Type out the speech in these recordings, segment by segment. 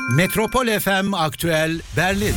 Metropol FM Aktüel Berlin.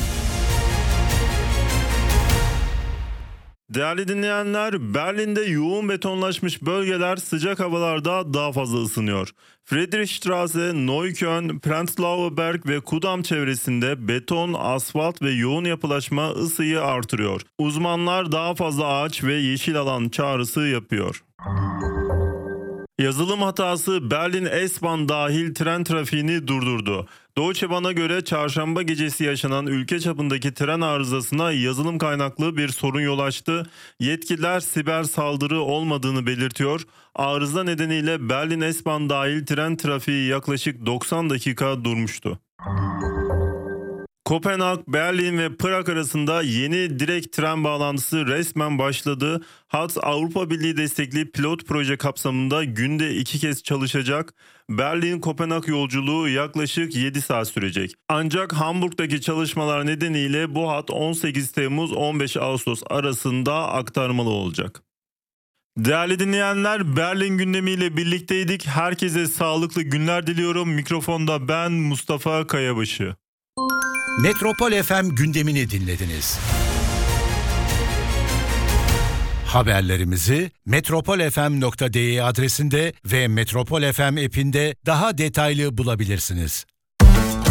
Değerli dinleyenler, Berlin'de yoğun betonlaşmış bölgeler sıcak havalarda daha fazla ısınıyor. Friedrichstraße, Neukölln, Prenzlauer Berg ve Kudamm çevresinde beton, asfalt ve yoğun yapılaşma ısıyı artırıyor. Uzmanlar daha fazla ağaç ve yeşil alan çağrısı yapıyor. Yazılım hatası Berlin S-Bahn dahil tren trafiğini durdurdu. Deutsche Bahn'a göre çarşamba gecesi yaşanan ülke çapındaki tren arızasına yazılım kaynaklı bir sorun yol açtı. Yetkililer siber saldırı olmadığını belirtiyor. Arıza nedeniyle Berlin S-Bahn dahil tren trafiği yaklaşık 90 dakika durmuştu. Kopenhag, Berlin ve Prag arasında yeni direkt tren bağlantısı resmen başladı. Hat Avrupa Birliği destekli pilot proje kapsamında günde 2 kez çalışacak. Berlin-Kopenhag yolculuğu yaklaşık 7 saat sürecek. Ancak Hamburg'daki çalışmalar nedeniyle bu hat 18 Temmuz-15 Ağustos arasında aktarmalı olacak. Değerli dinleyenler, Berlin gündemiyle birlikteydik. Herkese sağlıklı günler diliyorum. Mikrofonda ben Mustafa Kayabaşı. Metropol FM gündemini dinlediniz. Haberlerimizi metropolfm.de adresinde ve Metropol FM app'inde daha detaylı bulabilirsiniz.